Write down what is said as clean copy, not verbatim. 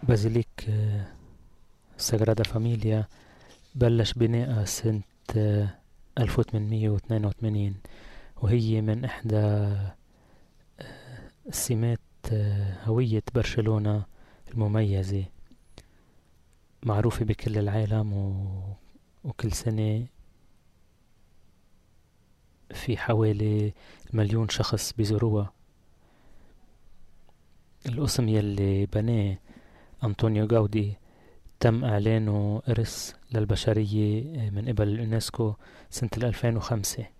بازيليك ساغرادا فاميليا بلش بناءها سنة 1882، وهي من إحدى سمات هوية برشلونة المميزة، معروفة بكل العالم وكل سنة في حوالي 1,000,000 شخص بيزوروها. القسم يلي بناه أنطونيو غاودي تم إعلانه إرث للبشرية من قبل اليونسكو سنة 2005.